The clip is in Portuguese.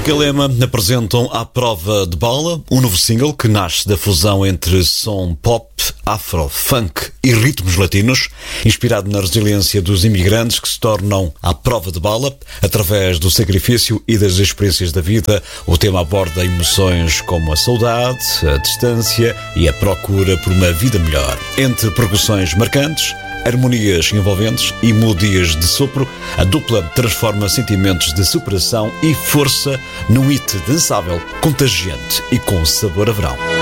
Galema apresentam À Prova de Bala, um novo single que nasce da fusão entre som pop, afro, funk e ritmos latinos, inspirado na resiliência dos imigrantes que se tornam à prova de bala através do sacrifício e das experiências da vida. O tema aborda emoções como a saudade, a distância e a procura por uma vida melhor. Entre percussões marcantes, harmonias envolventes e melodias de sopro, a dupla transforma sentimentos de superação e força num hit dançável, contagiante e com sabor a verão.